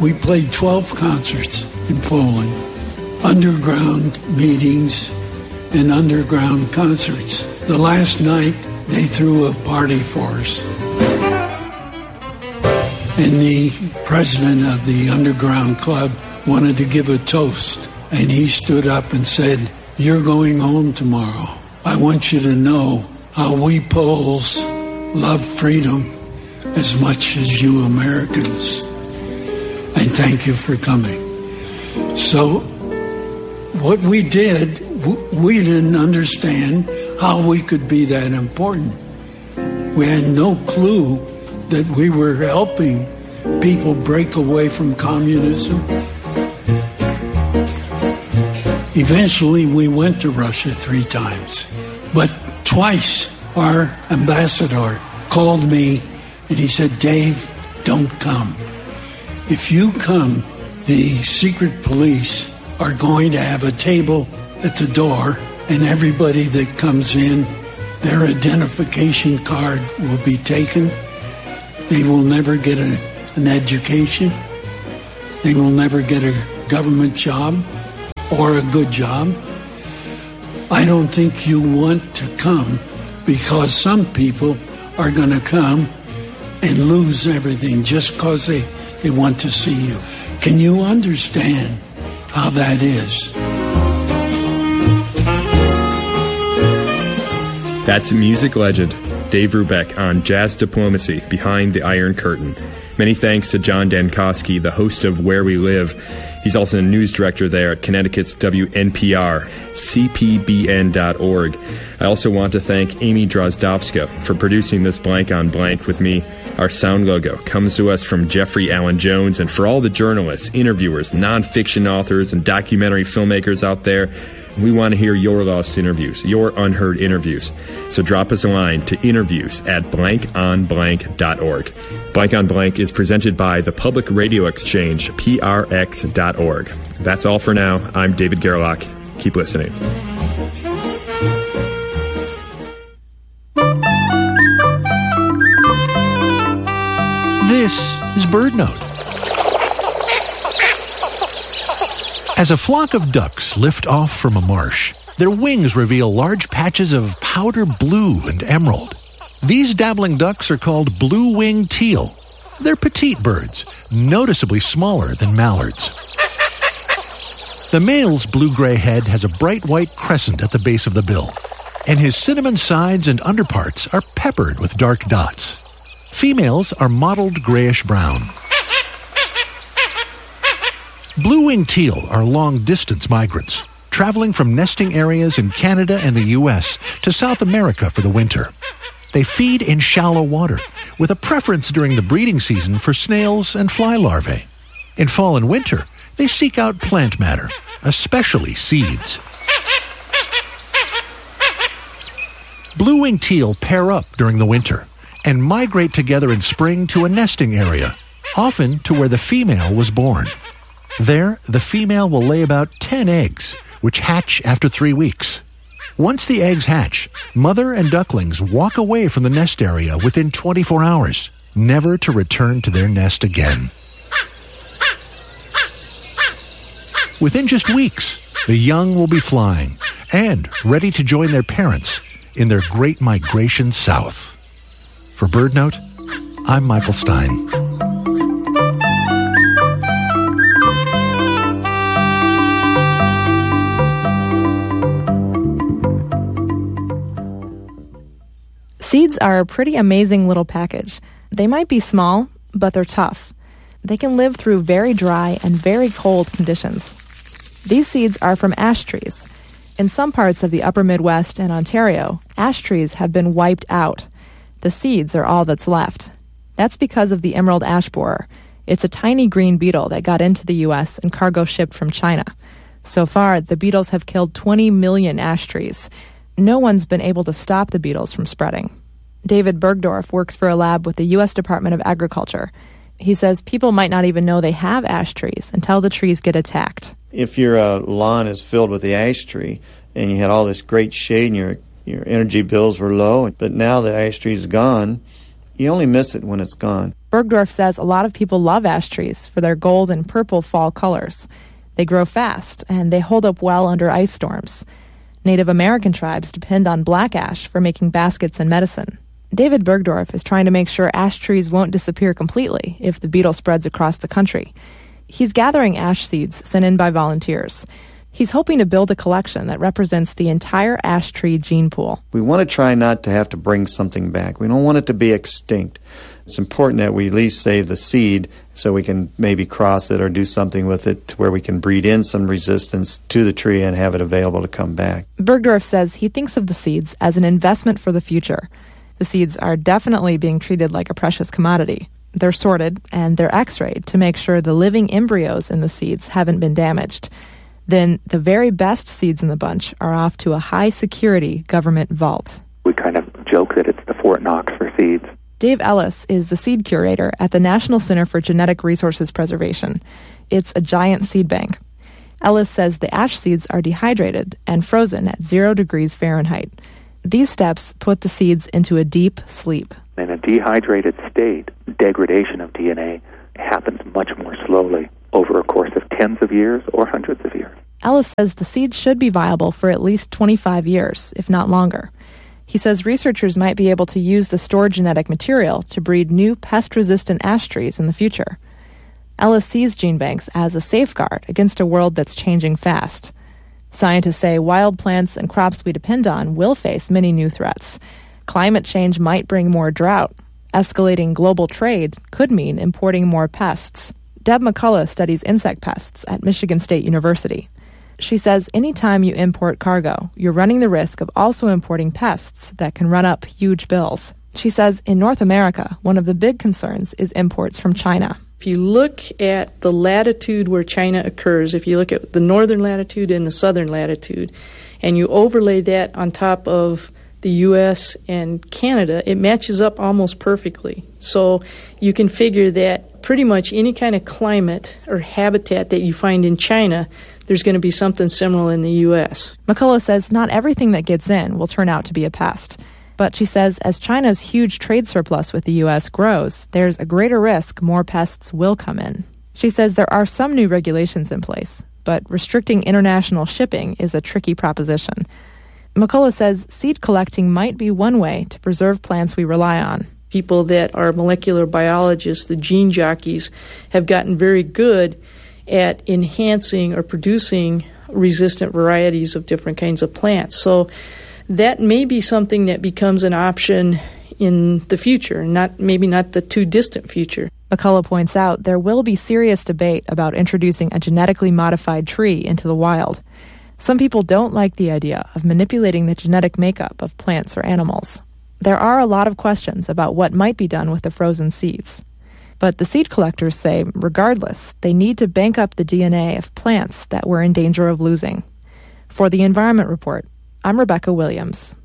We played 12 concerts in Poland, underground meetings and underground concerts. The last night, they threw a party for us. And the president of the underground club wanted to give a toast. And he stood up and said, "You're going home tomorrow. I want you to know how we Poles love freedom as much as you Americans. And thank you for coming." So what we did, we didn't understand how we could be that important. We had no clue that we were helping people break away from communism. Eventually, we went to Russia 3 times. But twice, our ambassador called me and he said, "Dave, don't come. If you come, the secret police are going to have a table at the door, and everybody that comes in, their identification card will be taken. They will never get an education. They will never get a government job or a good job. I don't think you want to come because some people are going to come and lose everything just because they want to see you." Can you understand how that is? That's music legend Dave Brubeck on Jazz Diplomacy, Behind the Iron Curtain. Many thanks to John Dankosky, the host of Where We Live. He's also a news director there at Connecticut's WNPR, cpbn.org. I also want to thank Amy Drozdowska for producing this Blank on Blank with me. Our sound logo comes to us from Jeffrey Allen Jones, and for all the journalists, interviewers, nonfiction authors, and documentary filmmakers out there, we want to hear your lost interviews, your unheard interviews. So drop us a line to interviews@blankonblank.org. Blank on Blank is presented by the Public Radio Exchange, prx.org. That's all for now. I'm David Gerlach. Keep listening. This is BirdNote. As a flock of ducks lift off from a marsh, their wings reveal large patches of powder blue and emerald. These dabbling ducks are called blue-winged teal. They're petite birds, noticeably smaller than mallards. The male's blue-gray head has a bright white crescent at the base of the bill, and his cinnamon sides and underparts are peppered with dark dots. Females are mottled grayish-brown. Blue-winged teal are long-distance migrants, traveling from nesting areas in Canada and the U.S. to South America for the winter. They feed in shallow water, with a preference during the breeding season for snails and fly larvae. In fall and winter, they seek out plant matter, especially seeds. Blue-winged teal pair up during the winter and migrate together in spring to a nesting area, often to where the female was born. There, the female will lay about 10 eggs, which hatch after 3 weeks. Once the eggs hatch, mother and ducklings walk away from the nest area within 24 hours, never to return to their nest again. Within just weeks, the young will be flying and ready to join their parents in their great migration south. For BirdNote, I'm Michael Stein. Seeds are a pretty amazing little package. They might be small, but they're tough. They can live through very dry and very cold conditions. These seeds are from ash trees. In some parts of the upper Midwest and Ontario, ash trees have been wiped out. The seeds are all that's left. That's because of the emerald ash borer. It's a tiny green beetle that got into the U.S. in cargo shipped from China. So far, the beetles have killed 20 million ash trees. No one's been able to stop the beetles from spreading. David Bergdorf works for a lab with the U.S. Department of Agriculture. He says people might not even know they have ash trees until the trees get attacked. If your lawn is filled with the ash tree and you had all this great shade and your energy bills were low, but now the ash tree is gone, you only miss it when it's gone. Bergdorf says a lot of people love ash trees for their gold and purple fall colors. They grow fast, and they hold up well under ice storms. Native American tribes depend on black ash for making baskets and medicine. David Bergdorf is trying to make sure ash trees won't disappear completely if the beetle spreads across the country. He's gathering ash seeds sent in by volunteers. He's hoping to build a collection that represents the entire ash tree gene pool. We want to try not to have to bring something back. We don't want it to be extinct. It's important that we at least save the seed so we can maybe cross it or do something with it to where we can breed in some resistance to the tree and have it available to come back. Bergdorf says he thinks of the seeds as an investment for the future. The seeds are definitely being treated like a precious commodity. They're sorted and they're x-rayed to make sure the living embryos in the seeds haven't been damaged. Then the very best seeds in the bunch are off to a high-security government vault. We kind of joke that it's the Fort Knox for seeds. Dave Ellis is the seed curator at the National Center for Genetic Resources Preservation. It's a giant seed bank. Ellis says the ash seeds are dehydrated and frozen at 0 degrees Fahrenheit. These steps put the seeds into a deep sleep. In a dehydrated state, degradation of DNA happens much more slowly over a course of tens of years or hundreds of years. Ellis says the seeds should be viable for at least 25 years, if not longer. He says researchers might be able to use the stored genetic material to breed new pest-resistant ash trees in the future. Ellis sees gene banks as a safeguard against a world that's changing fast. Scientists say wild plants and crops we depend on will face many new threats. Climate change might bring more drought. Escalating global trade could mean importing more pests. Deb McCullough studies insect pests at Michigan State University. She says anytime you import cargo, you're running the risk of also importing pests that can run up huge bills. She says in North America, one of the big concerns is imports from China. If you look at the latitude where China occurs, if you look at the northern latitude and the southern latitude, and you overlay that on top of the U.S. and Canada, it matches up almost perfectly. So you can figure that pretty much any kind of climate or habitat that you find in China, there's going to be something similar in the U.S. McCullough says not everything that gets in will turn out to be a pest. But she says as China's huge trade surplus with the U.S. grows, there's a greater risk more pests will come in. She says there are some new regulations in place, but restricting international shipping is a tricky proposition. McCullough says seed collecting might be one way to preserve plants we rely on. People that are molecular biologists, the gene jockeys, have gotten very good at enhancing or producing resistant varieties of different kinds of plants. So that may be something that becomes an option in the future, maybe not the too distant future. McCullough points out there will be serious debate about introducing a genetically modified tree into the wild. Some people don't like the idea of manipulating the genetic makeup of plants or animals. There are a lot of questions about what might be done with the frozen seeds. But the seed collectors say, regardless, they need to bank up the DNA of plants that we're in danger of losing. For the Environment Report, I'm Rebecca Williams.